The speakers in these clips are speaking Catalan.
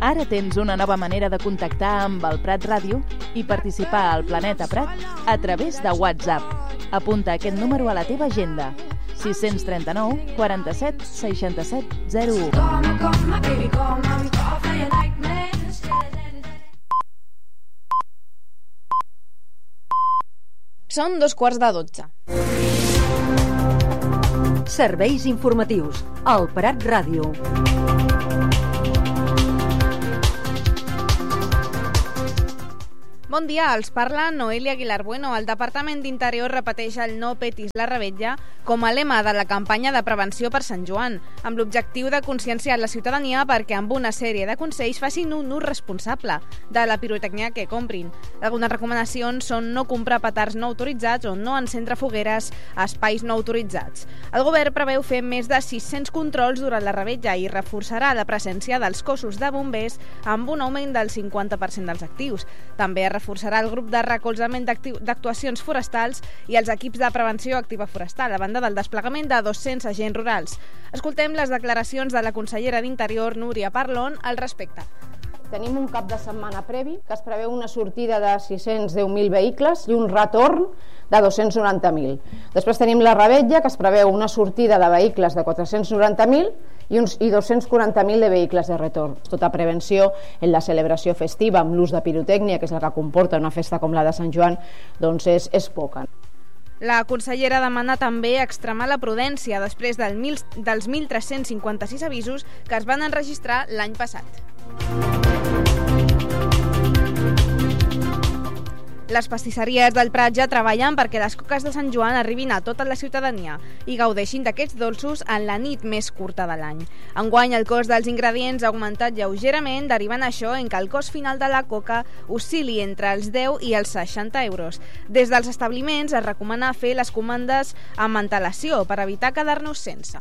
Ara tens una nova manera de contactar amb el Prat Ràdio i participar al Planeta Prat a través de WhatsApp. Apunta aquest número a la teva agenda: 639 47 67 01. Són 12:15. Serveis informatius al Prat Ràdio. Bon dia, els parla Noelia Aguilar Bueno. El Departament d'Interior repeteix el No petis la revetlla com a lema de la campanya de prevenció per Sant Joan, amb l'objectiu de conscienciar la ciutadania perquè amb una sèrie de consells facin un ús responsable de la pirotècnia que comprin. Algunes recomanacions són no comprar petards no autoritzats o no encendre fogueres a espais no autoritzats. El govern preveu fer més de 600 controls durant la revetlla i reforçarà la presència dels cossos de bombers amb un augment del 50% dels actius. També reforçarà el grup de recolzament d'actuacions forestals i els equips de prevenció activa forestal, a banda del desplegament de 200 agents rurals. Escoltem les declaracions de la consellera d'Interior, Núria Parlon, al respecte. Tenim un cap de setmana previ que es preveu una sortida de 610.000 vehicles i un retorn de 290.000. Després tenim la revetlla, que es preveu una sortida de vehicles de 490.000 i 240.000 de vehicles de retorn. Tota prevenció en la celebració festiva amb l'ús de pirotècnia, que és la que comporta una festa com la de Sant Joan, doncs és poca. La consellera demana també extremar la prudència després dels 1.356 avisos que es van enregistrar l'any passat. Les pastisseries del Prat ja treballen perquè les coques de Sant Joan arribin a tota la ciutadania i gaudeixin d'aquests dolços en la nit més curta de l'any. Enguany el cost dels ingredients ha augmentat lleugerament, derivant això en que el cost final de la coca oscil·li entre els 10 i els 60 euros. Des dels establiments es recomana fer les comandes amb antelació per evitar quedar-nos sense.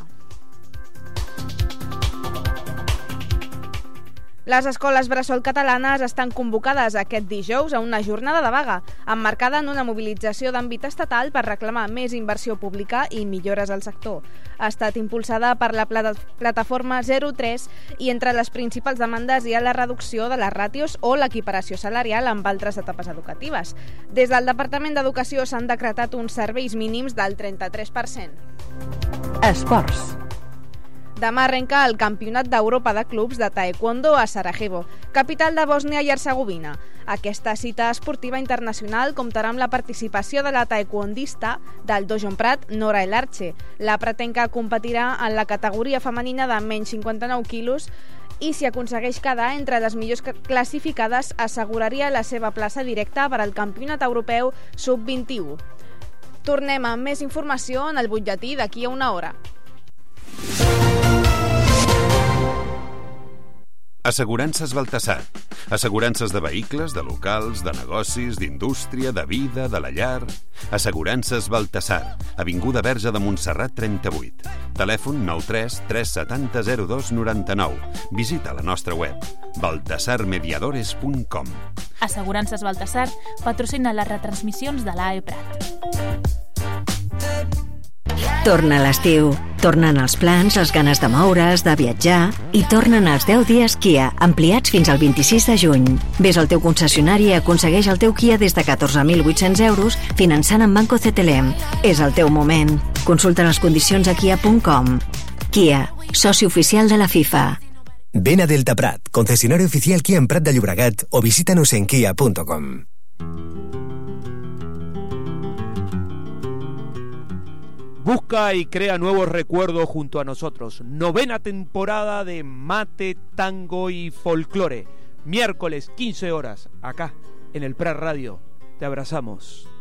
Les escoles bressol catalanes estan convocades aquest dijous a una jornada de vaga, emmarcada en una mobilització d'àmbit estatal per reclamar més inversió pública i millores al sector. Ha estat impulsada per la plataforma 03 i entre les principals demandes hi ha la reducció de les ràtios o l'equiparació salarial amb altres etapes educatives. Des del Departament d'Educació s'han decretat uns serveis mínims del 33%. Esports. Demà arrenca el Campionat d'Europa de Clubs de Taekwondo a Sarajevo, capital de Bòsnia i Hercegovina. Aquesta cita esportiva internacional comptarà amb la participació de la taekwondista del Dojo Prat, Nora Elarche. La pretenca competirà en la categoria femenina de menys 59 quilos i si aconsegueix quedar entre les millors classificades asseguraria la seva plaça directa per al Campionat Europeu Sub-21. Tornem amb més informació en el butlletí d'aquí a una hora. Assegurances Baltasar. Assegurances de vehicles, de locals, de negocis, d'indústria, de vida, de la llar. Assegurances Baltasar. Avinguda Verge de Montserrat 38. Telèfon 93 370 02 99. Visita la nostra web baltasarmediadores.com. Assegurances Baltasar patrocina les retransmissions de l'AE Prat. Torna l'estiu, tornen els plans, les ganes de moure's, de viatjar i tornen els 10 dies Kia, ampliats fins al 26 de juny. Ves al teu concessionari i aconsegueix el teu Kia des de 14.800 euros finançant amb Banco CTLM. És el teu moment. Consulta les condicions a kia.com. Kia, soci oficial de la FIFA. Ven a Delta Prat, concesionario oficial Kia en Prat de Llobregat o visítanos en kia.com. Busca y crea nuevos recuerdos junto a nosotros. 9ª temporada de Mate, Tango y Folclore. Miércoles, 15 horas, acá, en el Prat Radio. Te abrazamos.